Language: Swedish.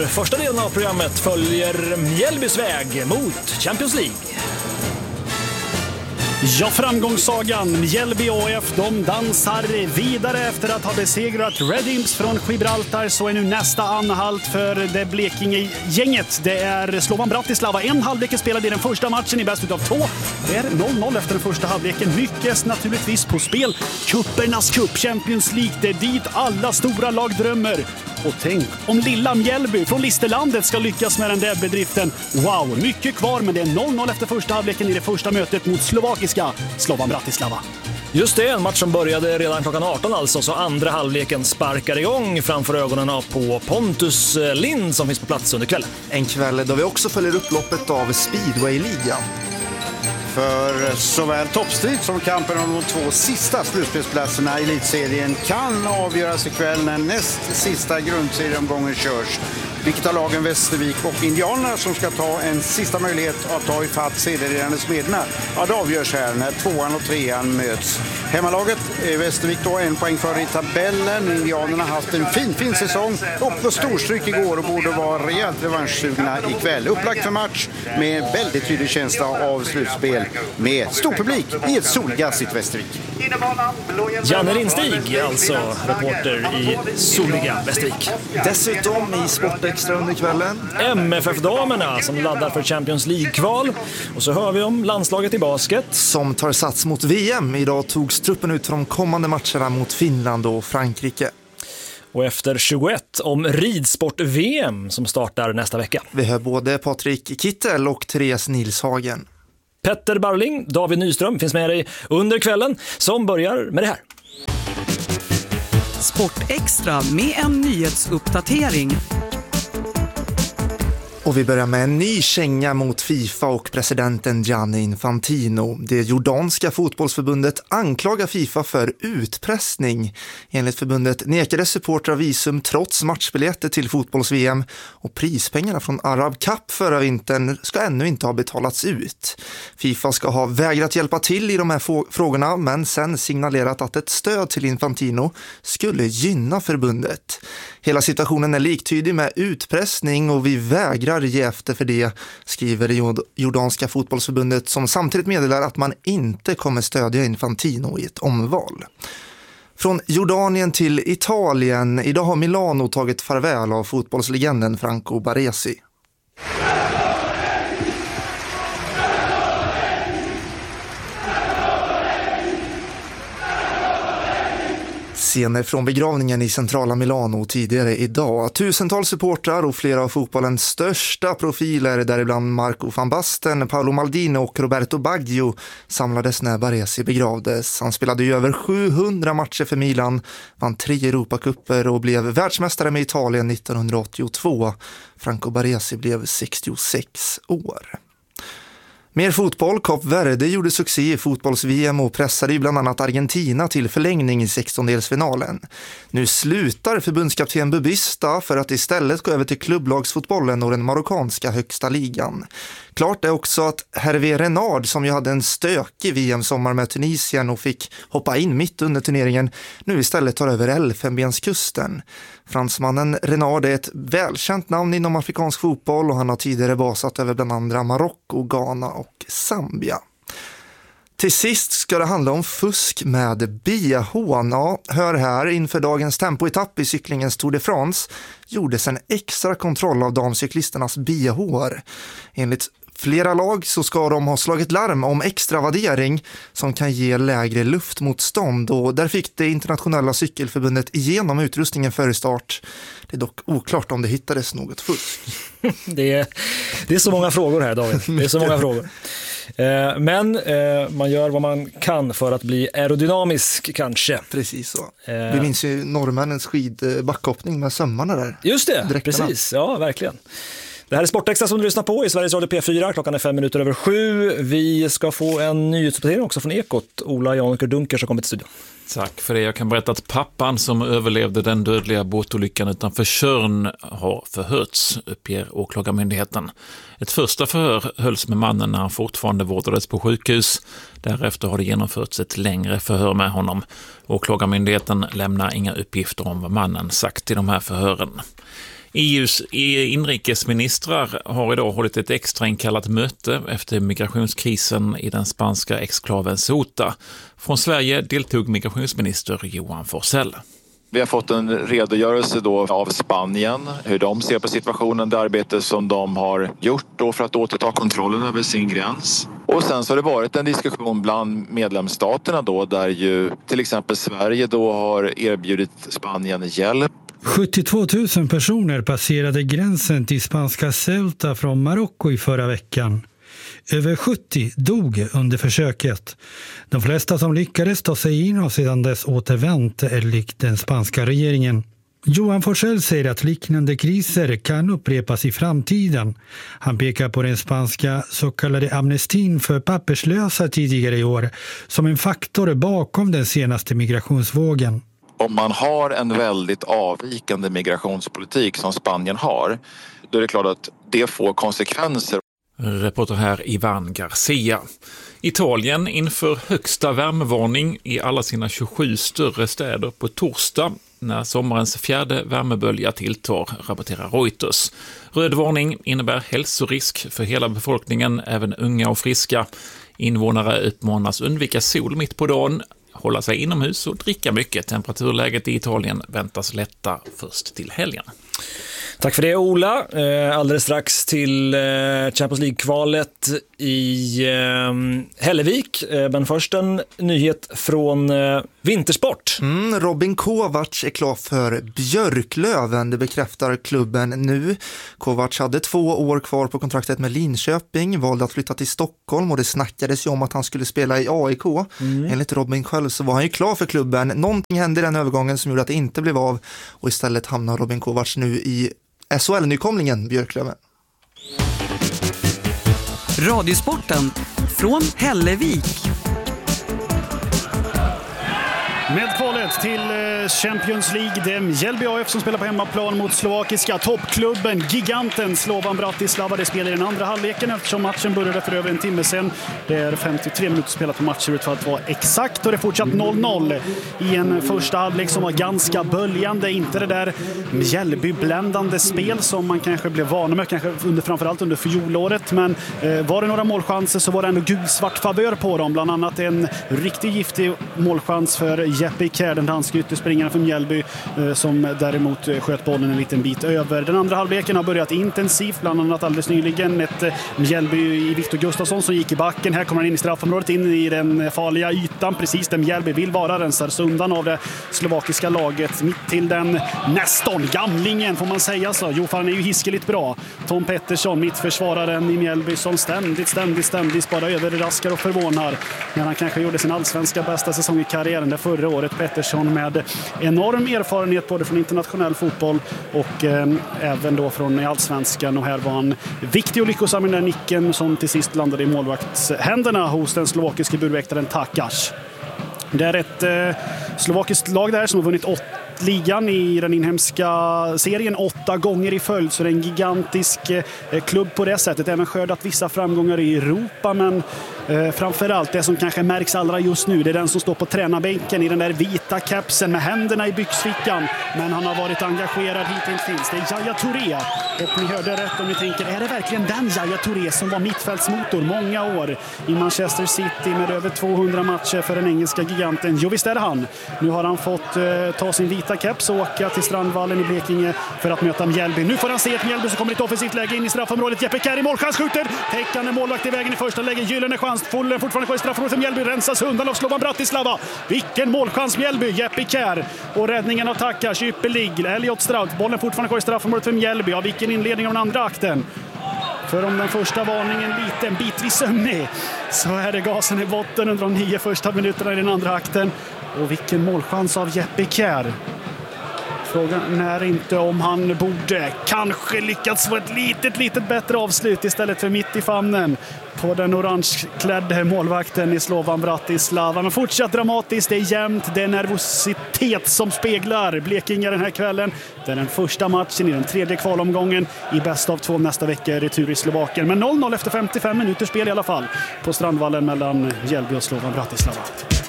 Första delen av programmet följer Mjällbys väg mot Champions League. Ja, framgångssagan Mjällby AF, de dansar vidare efter att ha besegrat Red Imps från Gibraltar. Så är nu nästa anhalt för det Blekinge-gänget. Det är Slovan Bratislava. En halvlek spelade i den första matchen i bäst utav 2. Det är 0-0 efter den första halvleken. Mycket naturligtvis på spel. Kuppernas cup, Champions League, det är dit alla stora lag drömmer. Och tänk om lilla Mjällby från Listerlandet ska lyckas med den där bedriften. Wow, mycket kvar, men det är 0-0 efter första halvleken i det första mötet mot slovakiska Slovan Bratislava. Just det, en match som började redan klockan 18 alltså, så andra halvleken sparkar igång framför ögonen på Pontus Lind som finns på plats under kvällen. En kväll då vi också följer upp loppet av Speedway-ligan. För såväl toppstrid som kampen om de 2 sista slutspelsplatserna i elitserien kan avgöras ikväll när näst sista grundserieomgången körs. Vilket av lagen Västervik och Indianerna som ska ta en sista möjlighet att ta ifatt serieledande Smedna? Ja, det avgörs här när 2:an och 3:an möts. Hemmalaget är Västervik då 1 poäng före i tabellen. Indianerna har haft en fin säsong och på storstryk igår och borde vara rejält revanschsugna ikväll. Upplagt för match med väldigt tydlig känsla av slutspel med stor publik i ett solgassigt Västervik. Janne Rinstig, alltså reporter i soliga Västervik. Dessutom i Sportextra under kvällen MFF-damerna som laddar för Champions League-kval. Och så hör vi om landslaget i basket som tar sats mot VM. Idag togs truppen ut för de kommande matcherna mot Finland och Frankrike. Och efter 21 om ridsport-VM som startar nästa vecka. Vi hör både Patrik Kittel och Therese Nilshagen. Petter Barling, David Nyström finns med dig under kvällen som börjar med det här. Sportextra med en nyhetsuppdatering. Och vi börjar med en ny känga mot FIFA och presidenten Gianni Infantino. Det jordanska fotbollsförbundet anklagar FIFA för utpressning. Enligt förbundet nekade supportrar visum trots matchbiljetter till fotbolls-VM och prispengarna från Arab Cup förra vintern ska ännu inte ha betalats ut. FIFA ska ha vägrat hjälpa till i de här frågorna men sen signalerat att ett stöd till Infantino skulle gynna förbundet. Hela situationen är liktydig med utpressning och vi vägrar ge efter för det, skriver det jordanska fotbollsförbundet som samtidigt meddelar att man inte kommer stödja Infantino i ett omval. Från Jordanien till Italien. Idag har Milano tagit farväl av fotbollslegenden Franco Baresi. Scener från begravningen i centrala Milano tidigare idag. Tusentals supportrar och flera av fotbollens största profiler, däribland Marco van Basten, Paolo Maldini och Roberto Baggio, samlades när Baresi begravdes. Han spelade ju över 700 matcher för Milan, vann 3 Europacupper och blev världsmästare med Italien 1982. Franco Baresi blev 66 år. Mer fotboll. Kap Verde gjorde succé i fotbolls-VM och pressade ju bland annat Argentina till förlängning i 16-delsfinalen. Nu slutar förbundskapten Bubista för att istället gå över till klubblagsfotbollen och den marockanska högsta ligan. Klart är också att Hervé Renard, som ju hade en stökig VM-sommar med Tunisien och fick hoppa in mitt under turneringen, nu istället tar över Elfenbenskusten. Fransmannen Renard är ett välkänt namn inom afrikansk fotboll och han har tidigare basat över bland andra Marocko, Ghana och Zambia. Till sist ska det handla om fusk med bihån. Ja, hör här, inför dagens tempoetapp i cyklingens Tour de France gjordes en extra kontroll av damcyklisternas bihår. Enligt flera lag så ska de ha slagit larm om extra vaddering som kan ge lägre luftmotstånd och där fick det internationella cykelförbundet igenom utrustningen före start. Det är dock oklart om det hittades något fusk. Det är så många frågor här, David. Det är så många frågor. Men man gör vad man kan för att bli aerodynamisk kanske. Precis så. Vi minns ju norrmännens skidbackhoppning med sömmarna där. Just det, dräkterna. Precis. Ja, verkligen. Det här är Sportextra som du lyssnar på i Sveriges Radio P4. Klockan är 5:05. Vi ska få en nyhetsuppdatering också från Ekot. Ola Janker Dunker som kommer till studion. Tack för det. Jag kan berätta att pappan som överlevde den dödliga båtolyckan utanför Tjörn har förhörts, uppger åklagarmyndigheten. Ett första förhör hölls med mannen när han fortfarande vårdades på sjukhus. Därefter har det genomförts ett längre förhör med honom. Åklagarmyndigheten lämnar inga uppgifter om vad mannen sagt i de här förhören. EUs inrikesministrar har idag hållit ett extrainkallat möte efter migrationskrisen i den spanska exklaven Ceuta. Från Sverige deltog migrationsminister Johan Forssell. Vi har fått en redogörelse då av Spanien, hur de ser på situationen, det arbete som de har gjort då för att återta kontrollen över sin gräns. Och sen så har det varit en diskussion bland medlemsstaterna då, där ju till exempel Sverige då har erbjudit Spanien hjälp. 72 000 personer passerade gränsen till spanska Ceuta från Marocko i förra veckan. Över 70 dog under försöket. De flesta som lyckades ta sig in har sedan dess återvänt, enligt den spanska regeringen. Johan Forssell säger att liknande kriser kan upprepas i framtiden. Han pekar på den spanska så kallade amnestin för papperslösa tidigare i år som en faktor bakom den senaste migrationsvågen. Om man har en väldigt avvikande migrationspolitik som Spanien har, då är det klart att det får konsekvenser. Reporter här Ivan Garcia. Italien inför högsta värmevarning i alla sina 27 större städer på torsdag när sommarens fjärde värmebölja tilltar, rapporterar Reuters. Röd varning innebär hälsorisk för hela befolkningen, även unga och friska. Invånare uppmanas undvika sol mitt på dagen, hålla sig inomhus och dricka mycket. Temperaturläget i Italien väntas lätta först till helgen. Tack för det, Ola. Alldeles strax till Champions League-kvalet i Hällevik. Men först en nyhet från Vintersport. Robin Kovacs är klar för Björklöven. Det bekräftar klubben nu. Kovacs hade 2 år kvar på kontraktet med Linköping. Valde att flytta till Stockholm och det snackades ju om att han skulle spela i AIK. Enligt Robin själv så var han ju klar för klubben. Någonting hände i den övergången som gjorde att det inte blev av. Och istället hamnar Robin Kovacs nu i SHL-nykomlingen Björklöven. Radiosporten från Hällevik. Med kvalet till Champions League, det är Mjällby AF som spelar på hemmaplan mot slovakiska toppklubben, giganten Slovan Bratislava. Det spelar i den andra halvleken eftersom matchen började för över en timme sedan. Det är 53 minuter spelat på matchen för att vara exakt, och det är fortsatt 0-0 i en första halvlek som var ganska böljande. Inte det där Mjällby-bländande spel som man kanske blev van med, kanske framförallt under fjolåret. Men var det några målchanser så var det ändå gulsvart favör på dem. Bland annat en riktigt giftig målchans för Jeppe Kjær, den danska ytterspringaren från Mjällby, som däremot sköt bollen en liten bit över. Den andra halvleken har börjat intensivt, bland annat alldeles nyligen ett Mjällby i Viktor Gustafsson som gick i backen. Här kommer han in i straffområdet, in i den farliga ytan, precis där Mjällby vill vara, rensar undan av det slovakiska laget. Mitt till den nästan gamlingen, får man säga så. Jo, han är ju hiskeligt bra. Tom Pettersson, mittförsvararen i Mjällby, som ständigt bara överraskar och förvånar. Men han kanske gjorde sin allsvenska bästa säsong i karriären där förra året. Pettersson med enorm erfarenhet både från internationell fotboll och även då från allsvenskan, och här var han viktig och lyckosam med den nicken som till sist landade i målvaktshänderna hos den slovakiske burväktaren Takáš. Det är ett slovakiskt lag där som har vunnit 8 ligan i den inhemska serien 8 gånger i följd, så det är en gigantisk klubb på det sättet. Även skördat vissa framgångar i Europa, men framförallt det som kanske märks allra just nu, det är den som står på tränarbänken i den där vita kapsen med händerna i byxfickan, men han har varit engagerad hittills. Det är Yaya Touré, och ni hörde rätt om ni tänker, är det verkligen den Yaya Touré som var mittfältsmotor många år i Manchester City med över 200 matcher för den engelska giganten? Jo, visst är det han. Nu har han fått ta sin vita caps och åka till Strandvallen i Blekinge för att möta Mjällby. Nu får han se ett Mjällby som kommer ett offensivt läge in i straffområdet. Jeppe Kjær i målchans, skjuter. Täckande målvakt i vägen i första lägen. Gyllene chans. Fortfarande kvar i straffområdet för Mjällby. Rensas undan av Slovan Bratislava. Vilken målchans Mjällby. Jeppe Kjær. Och räddningen av Takáš. Ypperlig. Elliot Straut. Bollen fortfarande kvar i straffområdet för Mjällby. Ja, vilken inledning av den andra akten. För om den första varningen bitvis sömnig, så är det gasen i botten under de 9 första minuterna i den andra akten. Och vilken målchans av Jeppe Kjær. Frågan är inte om han borde kanske lyckats få ett litet bättre avslut istället för mitt i famnen på den orangeklädde målvakten i Slovan Bratislava. Men fortsatt dramatiskt, det är jämnt, det är nervositet som speglar Blekinge den här kvällen. Det är den första matchen i den 3:e kvalomgången i bäst av 2 nästa vecka, retur i Slovakien. Men 0-0 efter 55 minuter spel i alla fall på Strandvallen mellan Mjällby och Slovan Bratislava.